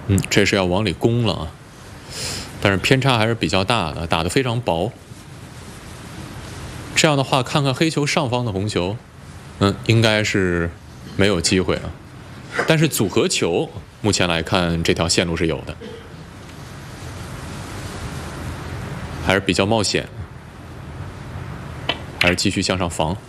这是要往里攻了啊，但是偏差还是比较大的，打得非常薄。这样的话，看看黑球上方的红球，应该是没有机会啊。但是组合球目前来看，这条线路是有的，还是比较冒险，还是继续向上防。